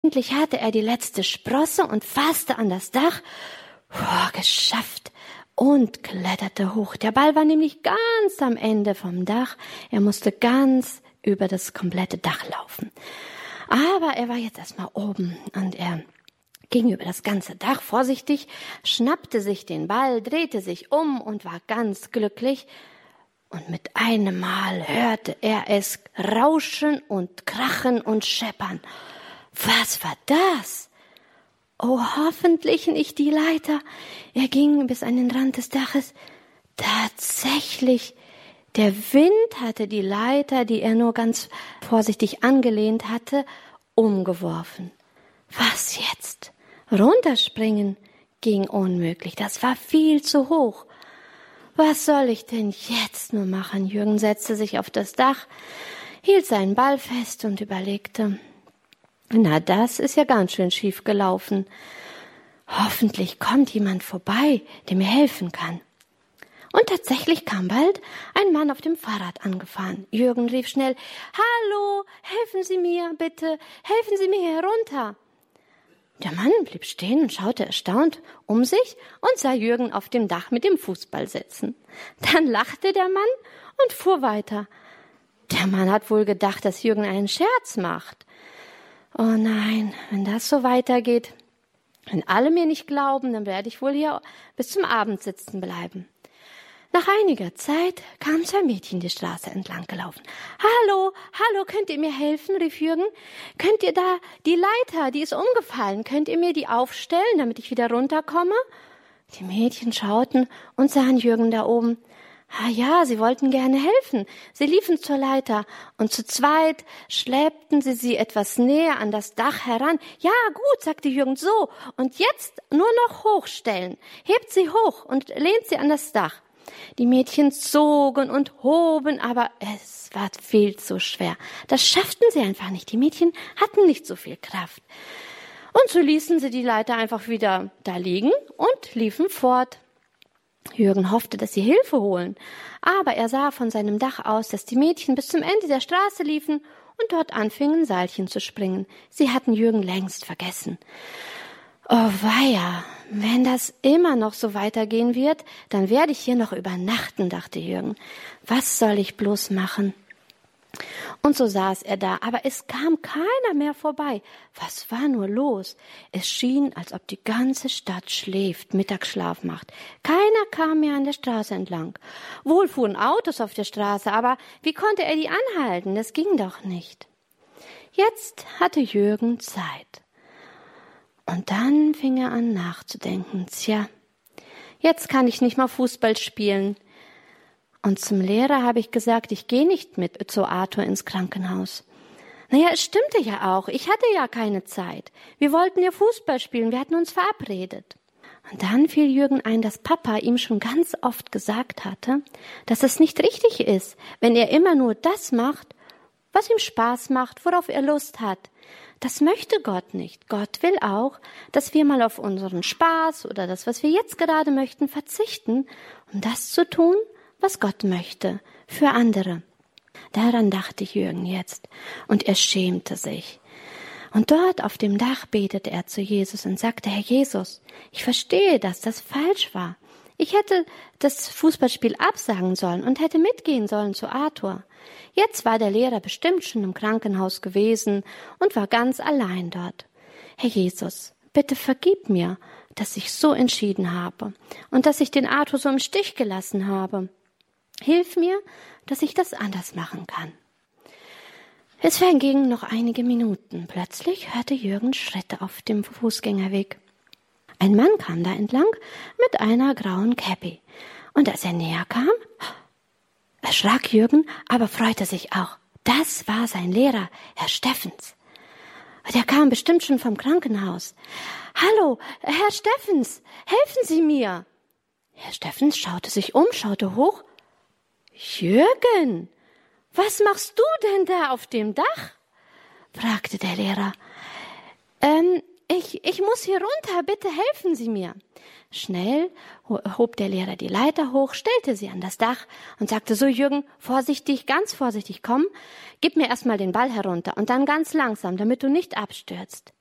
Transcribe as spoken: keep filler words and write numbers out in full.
Endlich hatte er die letzte Sprosse und fasste an das Dach. Puh, geschafft. Und kletterte hoch. Der Ball war nämlich ganz am Ende vom Dach. Er musste ganz über das komplette Dach laufen. Aber er war jetzt erstmal oben und er ging über das ganze Dach vorsichtig, schnappte sich den Ball, drehte sich um und war ganz glücklich. Und mit einem Mal hörte er es rauschen und krachen und scheppern. Was war das? Oh, hoffentlich nicht die Leiter. Er ging bis an den Rand des Daches. Tatsächlich, der Wind hatte die Leiter, die er nur ganz vorsichtig angelehnt hatte, umgeworfen. Was jetzt? Runterspringen ging unmöglich. Das war viel zu hoch. Was soll ich denn jetzt nur machen? Jürgen setzte sich auf das Dach, hielt seinen Ball fest und überlegte, na, das ist ja ganz schön schief gelaufen. Hoffentlich kommt jemand vorbei, der mir helfen kann. Und tatsächlich kam bald ein Mann auf dem Fahrrad angefahren. Jürgen rief schnell, »Hallo, helfen Sie mir, bitte, helfen Sie mir herunter.« Der Mann blieb stehen und schaute erstaunt um sich und sah Jürgen auf dem Dach mit dem Fußball sitzen. Dann lachte der Mann und fuhr weiter. Der Mann hat wohl gedacht, dass Jürgen einen Scherz macht. Oh nein, wenn das so weitergeht, wenn alle mir nicht glauben, dann werde ich wohl hier bis zum Abend sitzen bleiben. Nach einiger Zeit kam zwei Mädchen die Straße entlang gelaufen. »Hallo, hallo, könnt ihr mir helfen?« rief Jürgen. »Könnt ihr da die Leiter, die ist umgefallen, könnt ihr mir die aufstellen, damit ich wieder runterkomme?« Die Mädchen schauten und sahen Jürgen da oben. Ah ja, sie wollten gerne helfen. Sie liefen zur Leiter und zu zweit schleppten sie sie etwas näher an das Dach heran. »Ja, gut«, sagte Jürgen, »so, und jetzt nur noch hochstellen. Hebt sie hoch und lehnt sie an das Dach.« Die Mädchen zogen und hoben, aber es war viel zu schwer. Das schafften sie einfach nicht. Die Mädchen hatten nicht so viel Kraft. Und so ließen sie die Leiter einfach wieder da liegen und liefen fort. Jürgen hoffte, dass sie Hilfe holen, aber er sah von seinem Dach aus, dass die Mädchen bis zum Ende der Straße liefen und dort anfingen, Seilchen zu springen. Sie hatten Jürgen längst vergessen. Oh weia, wenn das immer noch so weitergehen wird, dann werde ich hier noch übernachten, dachte Jürgen. Was soll ich bloß machen? Und so saß er da, aber es kam keiner mehr vorbei. Was war nur los? Es schien, als ob die ganze Stadt schläft, Mittagsschlaf macht. Keiner kam mehr an der Straße entlang. Wohl fuhren Autos auf der Straße, aber wie konnte er die anhalten? Das ging doch nicht. Jetzt hatte Jürgen Zeit. Und dann fing er an nachzudenken. Tja, jetzt kann ich nicht mal Fußball spielen. Und zum Lehrer habe ich gesagt, ich gehe nicht mit zu Arthur ins Krankenhaus. Naja, es stimmte ja auch. Ich hatte ja keine Zeit. Wir wollten ja Fußball spielen. Wir hatten uns verabredet. Und dann fiel Jürgen ein, dass Papa ihm schon ganz oft gesagt hatte, dass es nicht richtig ist, wenn er immer nur das macht, was ihm Spaß macht, worauf er Lust hat. Das möchte Gott nicht. Gott will auch, dass wir mal auf unseren Spaß oder das, was wir jetzt gerade möchten, verzichten, um das zu tun, was Gott möchte, für andere. Daran dachte Jürgen jetzt, und er schämte sich. Und dort auf dem Dach betete er zu Jesus und sagte, Herr Jesus, ich verstehe, dass das falsch war. Ich hätte das Fußballspiel absagen sollen und hätte mitgehen sollen zu Arthur. Jetzt war der Lehrer bestimmt schon im Krankenhaus gewesen und war ganz allein dort. Herr Jesus, bitte vergib mir, dass ich so entschieden habe und dass ich den Arthur so im Stich gelassen habe. Hilf mir, dass ich das anders machen kann. Es vergingen noch einige Minuten. Plötzlich hörte Jürgen Schritte auf dem Fußgängerweg. Ein Mann kam da entlang mit einer grauen Käppi. Und als er näher kam, erschrak Jürgen, aber freute sich auch. Das war sein Lehrer, Herr Steffens. Der kam bestimmt schon vom Krankenhaus. »Hallo, Herr Steffens, helfen Sie mir!« Herr Steffens schaute sich um, schaute hoch. »Jürgen, was machst du denn da auf dem Dach?« fragte der Lehrer. Ähm, ich, ich muss hier runter, bitte helfen Sie mir.« Schnell hob der Lehrer die Leiter hoch, stellte sie an das Dach und sagte, so Jürgen, vorsichtig, ganz vorsichtig, komm, gib mir erstmal den Ball herunter und dann ganz langsam, damit du nicht abstürzt.